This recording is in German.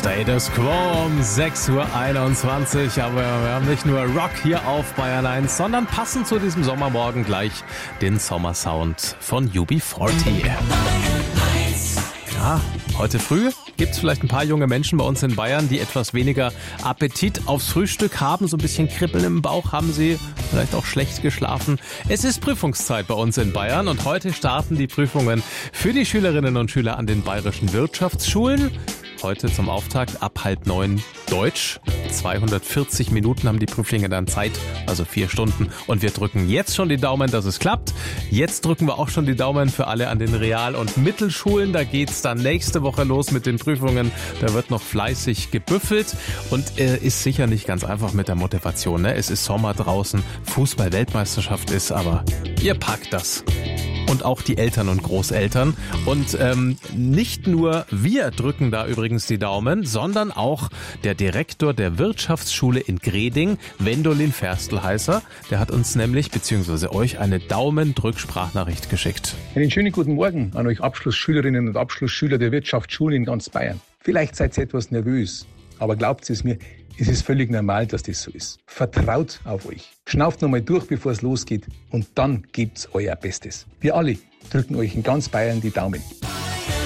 Status Quo um 6:21 Uhr. Aber wir haben nicht nur Rock hier auf Bayern 1, sondern passend zu diesem Sommermorgen gleich den Sommersound von UB40. Ja, heute früh gibt es vielleicht ein paar junge Menschen bei uns in Bayern, die etwas weniger Appetit aufs Frühstück haben. So ein bisschen Kribbeln im Bauch haben sie, vielleicht auch schlecht geschlafen. Es ist Prüfungszeit bei uns in Bayern und heute starten die Prüfungen für die Schülerinnen und Schüler an den bayerischen Wirtschaftsschulen. Heute zum Auftakt ab 8:30 Deutsch. 240 Minuten haben die Prüflinge dann Zeit, also 4 Stunden. Und wir drücken jetzt schon die Daumen, dass es klappt. Jetzt drücken wir auch schon die Daumen für alle an den Real- und Mittelschulen. Da geht's dann nächste Woche los mit den Prüfungen. Da wird noch fleißig gebüffelt und ist sicher nicht ganz einfach mit der Motivation. Ne? Es ist Sommer draußen, Fußball-Weltmeisterschaft ist, aber ihr packt das. Und auch die Eltern und Großeltern. Und nicht nur wir drücken da übrigens die Daumen, sondern auch der Direktor der Wirtschaftsschule in Greding, Wendolin Ferstelheißer. Der hat uns nämlich, beziehungsweise euch, eine Daumendrück-Sprachnachricht geschickt. Einen schönen guten Morgen an euch Abschlussschülerinnen und Abschlussschüler der Wirtschaftsschulen in ganz Bayern. Vielleicht seid ihr etwas nervös, aber glaubt es mir, es ist völlig normal, dass das so ist. Vertraut auf euch. Schnauft nochmal durch, bevor es losgeht und dann gebt's euer Bestes. Wir alle drücken euch in ganz Bayern die Daumen.